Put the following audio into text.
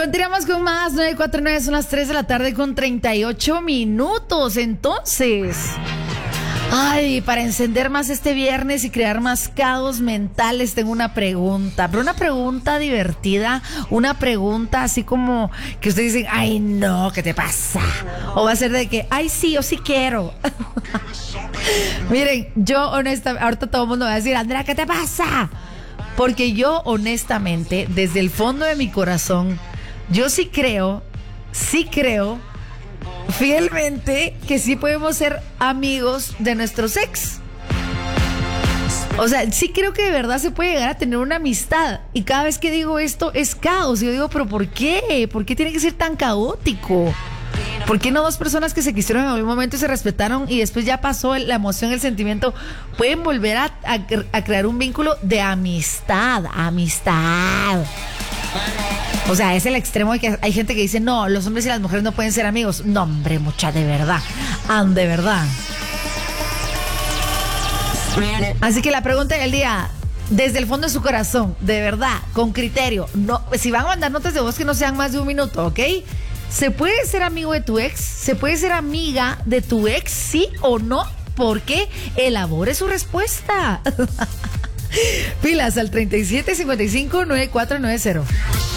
Continuamos con más, 949, son las 3 de la tarde con 38 minutos. Entonces, para encender más este viernes y crear más caos mentales, tengo una pregunta, pero una pregunta divertida, una pregunta así como que ustedes dicen, ay no, ¿qué te pasa? O va a ser de que, ay sí, yo sí quiero. Miren, yo honestamente, ahorita todo el mundo va a decir, Andrea, ¿qué te pasa? Porque yo honestamente, desde el fondo de mi corazón, yo sí creo fielmente que sí podemos ser amigos de nuestros ex. O sea, sí creo que de verdad se puede llegar a tener una amistad. Y cada vez que digo esto es caos. Y yo digo, ¿pero por qué? ¿Por qué tiene que ser tan caótico? ¿Por qué no dos personas que se quisieron en algún momento y se respetaron y después ya pasó la emoción, el sentimiento, pueden volver a crear un vínculo de amistad? O sea, es el extremo de que hay gente que dice, no, los hombres y las mujeres no pueden ser amigos. No, hombre, mucha, de verdad. De verdad. Así que la pregunta del día, desde el fondo de su corazón, de verdad, con criterio, no, si van a mandar notas de voz que no sean más de un minuto, ¿ok? ¿Se puede ser amigo de tu ex? ¿Se puede ser amiga de tu ex? ¿Sí o no? Porque elabore su respuesta. Pilas al 3755-9490.